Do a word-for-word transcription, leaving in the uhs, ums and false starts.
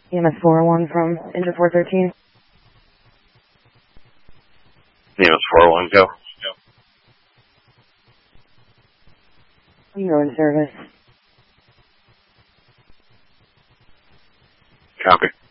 E M S four oh one from engine four thirteen. E M S four oh one, go. You're in service. Copy.